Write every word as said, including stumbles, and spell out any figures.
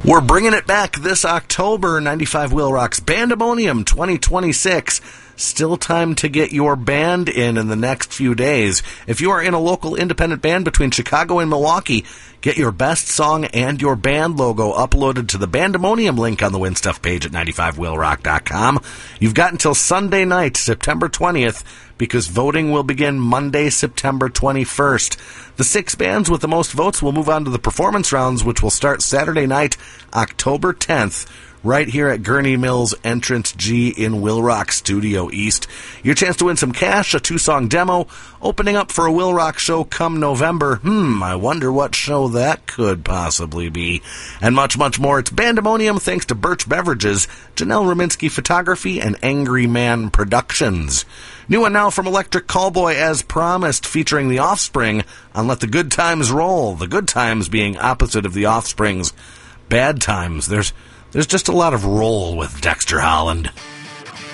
We're bringing it back this October. ninety-five Wheel Rock's Bandemonium twenty twenty-six. Still time to get your band in in the next few days. If you are in a local independent band between Chicago and Milwaukee, get your best song and your band logo uploaded to the Bandemonium link on the Win Stuff page at ninety-five wheel rock dot com. You've got until Sunday night, September twentieth, because voting will begin Monday, September twenty-first. The six bands with the most votes will move on to the performance rounds, which will start Saturday night, October tenth, right here at Gurney Mills Entrance G in Will Rock Studio East. Your chance to win some cash, a two-song demo, opening up for a Will Rock show come November. Hmm, I wonder what show that could possibly be. And much, much more. It's Bandemonium thanks to Birch Beverages, Janelle Rominski Photography, and Angry Man Productions. New one now from Electric Callboy, as promised, featuring The Offspring on Let the Good Times Roll. The good times being opposite of The Offspring's bad times. There's There's just a lot of roll with Dexter Holland.